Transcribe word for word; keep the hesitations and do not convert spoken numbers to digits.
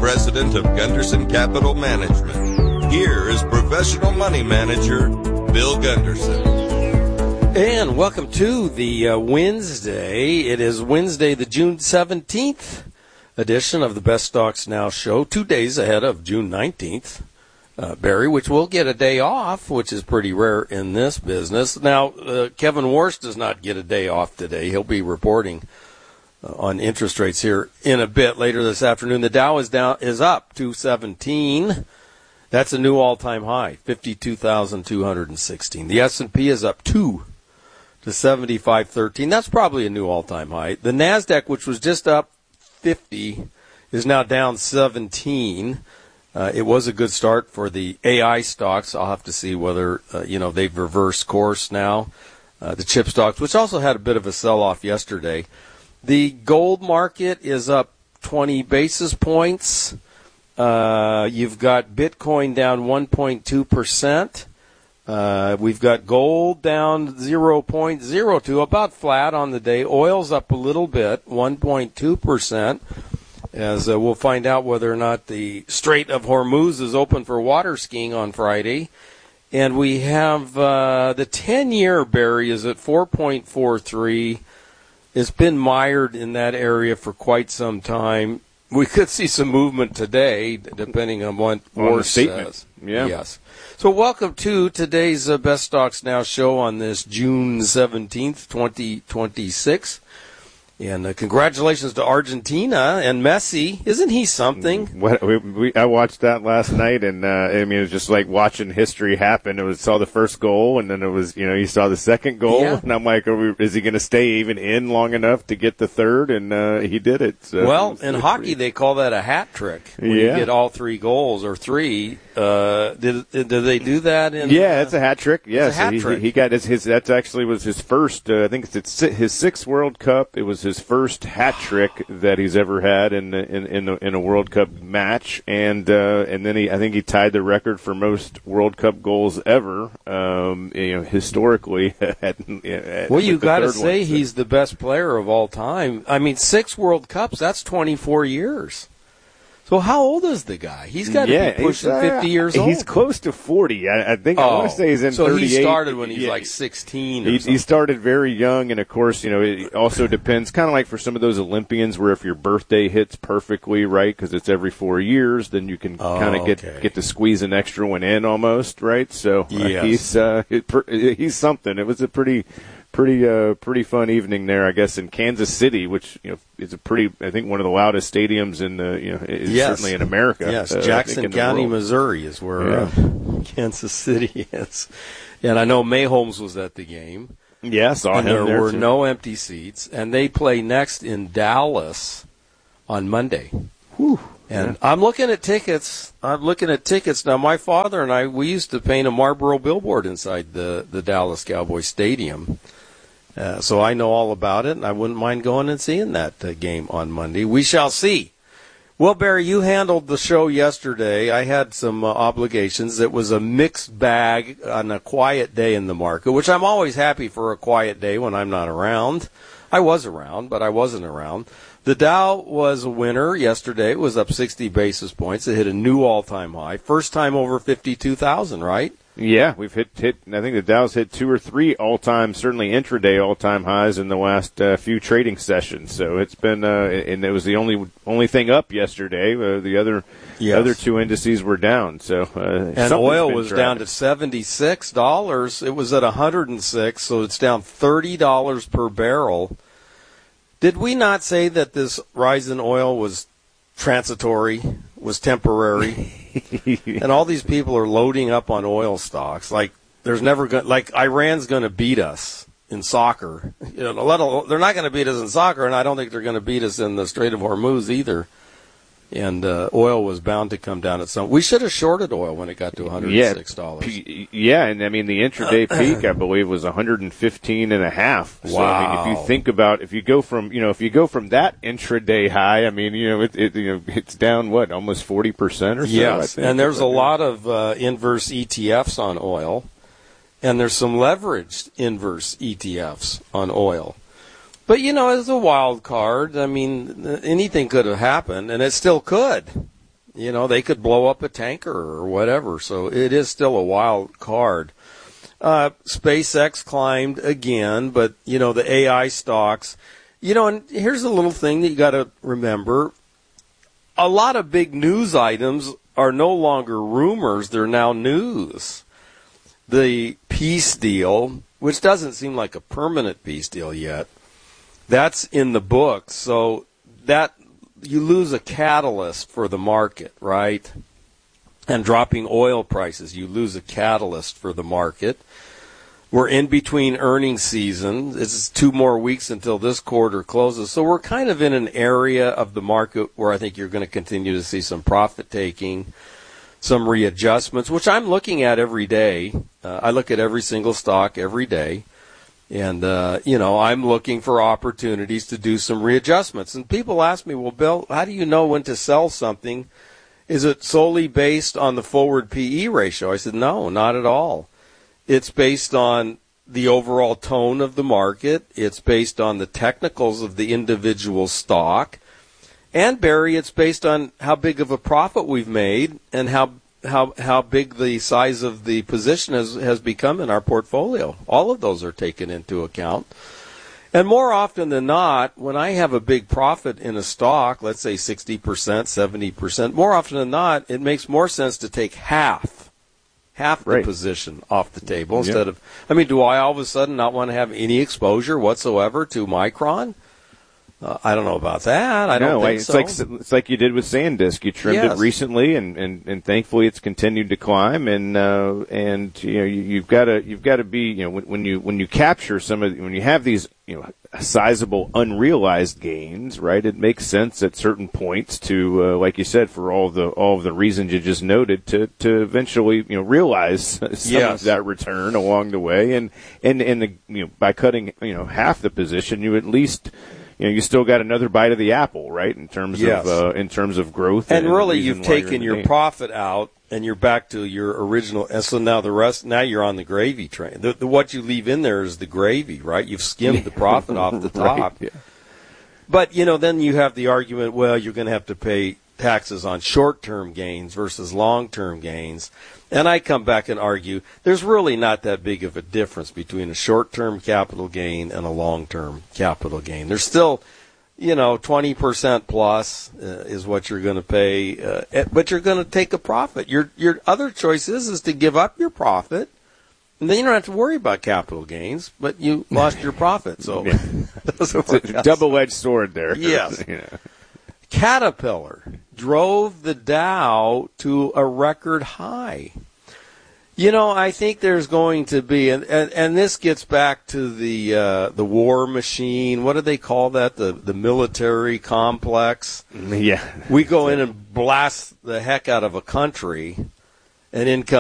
President of Gunderson Capital Management. Here is Professional Money Manager, Bill Gunderson. And welcome to the uh, Wednesday. It is Wednesday, the June seventeenth edition of the Best Stocks Now show, two days ahead of June nineteenth. Uh, Barry, which will get a day off, which is pretty rare in this business. Now, uh, Kevin Warsh does not get a day off today. He'll be reporting uh, on interest rates here in a bit later this afternoon. The Dow is down, is up two seventeen. That's a new all-time high, fifty-two thousand two hundred sixteen. The S and P is up two to seventy-five thirteen. That's probably a new all-time high. The NASDAQ, which was just up fifty, is now down seventeen. Uh, it was a good start for the A I stocks. I'll have to see whether, uh, you know, they've reversed course now. Uh, the chip stocks, which also had a bit of a sell-off yesterday. The gold market is up twenty basis points. Uh, you've got Bitcoin down one point two percent. Uh, we've got gold down zero point zero two, about flat on the day. Oil's up a little bit, one point two percent. As uh, we'll find out whether or not the Strait of Hormuz is open for water skiing on Friday. And we have uh, the ten-year, Barry, is at four point four three. It's been mired in that area for quite some time. We could see some movement today, depending on what Warsh says. Yeah. Yes. So welcome to today's uh, Best Stocks Now show on this June seventeenth, twenty twenty-six. And uh, congratulations to Argentina and Messi. Isn't he something? What, we, we, I watched that last night, and uh, I mean, it was just like watching history happen. It was saw the first goal, and then it was, you know, you saw the second goal, yeah. and I'm like, are we, is he going to stay even in long enough to get the third? And uh, he did it. So well, it was, in it hockey, pretty... they call that a hat trick. When yeah. you get all three goals or three. Uh, did, did they do that? In, yeah, uh, it's a hat trick. Yes, a hat he, trick. he got his, his. That actually was his first. Uh, I think it's his sixth World Cup. It was his first hat trick that he's ever had in in in a, in a World Cup match, and uh, and then he I think he tied the record for most World Cup goals ever, um, you know, historically. At, at, well, you got to one, say so. he's the best player of all time. I mean, six World Cups. That's twenty-four years. So how old is the guy? He's got to yeah, be pushing uh, fifty years old. He's close to forty. I, I think oh, I want to say he's in so thirty-eight. So he started when he's yeah, like sixteen or he, something. he started very young, and of course, you know, it also depends, kind of like for some of those Olympians where if your birthday hits perfectly, right, because it's every four years, then you can oh, kind of get okay. get to squeeze an extra one in almost, right? So uh, yes. he's uh, he's something. It was a pretty... Pretty, uh, pretty fun evening there, I guess, in Kansas City, which you know is a pretty, I think, one of the loudest stadiums in the, you know, is yes. certainly in America. Yes, uh, Jackson County, Missouri, is where yeah. uh, Kansas City is, and I know Mayholmes was at the game. Yeah, saw and him there, there were too. no empty seats, and they play next in Dallas on Monday. Whew. And yeah. I'm looking at tickets. I'm looking at tickets now. My father and I, we used to paint a Marlboro billboard inside the the Dallas Cowboys Stadium. Uh, so I know all about it, and I wouldn't mind going and seeing that uh, game on Monday. We shall see. Well, Barry, you handled the show yesterday. I had some uh, obligations. It was a mixed bag on a quiet day in the market, which I'm always happy for a quiet day when I'm not around. I was around, but I wasn't around. The Dow was a winner yesterday. It was up sixty basis points. It hit a new all-time high. First time over fifty-two thousand, right? Yeah, we've hit, hit, I think the Dow's hit two or three all-time, certainly intraday all-time highs in the last uh, few trading sessions. So it's been, uh, and it was the only only thing up yesterday. Uh, the other yes. other two indices were down. So uh, and oil was driving. down to seventy-six dollars. It was at one hundred six, so it's down thirty dollars per barrel. Did we not say that this rise in oil was transitory, was temporary? And all these people are loading up on oil stocks. Like there's never going, like Iran's going to beat us in soccer. You know, let alone, they're not going to beat us in soccer, and I don't think they're going to beat us in the Strait of Hormuz either. And uh, oil was bound to come down at some. We should have shorted oil when it got to one hundred six dollars. Yeah, p- yeah, and I mean the intraday peak, I believe, was one hundred fifteen and a half. So, wow! I mean, if you think about, if you go from, you know, if you go from that intraday high, I mean, you know, it, it you know, it's down what, almost forty percent or so. Yes, I think. And there's a lot of uh, inverse E T Fs on oil, and there's some leveraged inverse E T Fs on oil. But, you know, as a wild card, I mean, anything could have happened, and it still could. You know, they could blow up a tanker or whatever. So it is still a wild card. Uh, SpaceX climbed again, but, you know, the A I stocks, you know, and here's a little thing that you got to remember. A lot of big news items are no longer rumors. They're now news. The peace deal, which doesn't seem like a permanent peace deal yet, that's in the books. So that you lose a catalyst for the market, right? And dropping oil prices, you lose a catalyst for the market. We're in between earnings season. It's two more weeks until this quarter closes. So we're kind of in an area of the market where I think you're going to continue to see some profit taking, some readjustments, which I'm looking at every day. Uh, I look at every single stock every day. And, uh, you know, I'm looking for opportunities to do some readjustments. And people ask me, well, Bill, how do you know when to sell something? Is it solely based on the forward P E ratio? I said, no, not at all. It's based on the overall tone of the market. It's based on the technicals of the individual stock. And, Barry, it's based on how big of a profit we've made and how how how big the size of the position has, has become in our portfolio. All of those are taken into account. And more often than not, when I have a big profit in a stock, let's say sixty percent, seventy percent, more often than not, it makes more sense to take half, half the right. position off the table yep. instead of, I mean, do I all of a sudden not want to have any exposure whatsoever to Micron? Uh, I don't know about that. I don't no, think it's so. like it's like you did with SanDisk. You trimmed yes. it recently, and, and, and thankfully it's continued to climb. And uh, and you know you, you've got to you've got to be you know when, when you when you capture some of the, when you have these you know sizable unrealized gains, right? It makes sense at certain points to uh, like you said, for all the all of the reasons you just noted, to, to eventually you know realize some yes. of that return along the way. And and and the, you know by cutting you know half the position, you at least. You know, you still got another bite of the apple, right? In terms yes. of uh, in terms of growth, and, and really, you've taken your game. profit out, and you're back to your original. And so now the rest, now you're on the gravy train. The, the, what you leave in there is the gravy, right? You've skimmed the profit off the top. Right, yeah. But you know, then you have the argument. Well, you're going to have to pay taxes on short-term gains versus long-term gains. And I come back and argue there's really not that big of a difference between a short-term capital gain and a long-term capital gain. There's still, you know, twenty percent plus uh, is what you're going to pay, uh, but you're going to take a profit. Your your other choice is, is to give up your profit, and then you don't have to worry about capital gains, but you lost your profit. So yeah. It's a double-edged sword there. Yes. You know. Caterpillar drove the Dow to a record high. You know, I think there's going to be, and, and, and this gets back to the uh, the war machine. What do they call that? The the military complex. Yeah. We go in and blast the heck out of a country, and in comes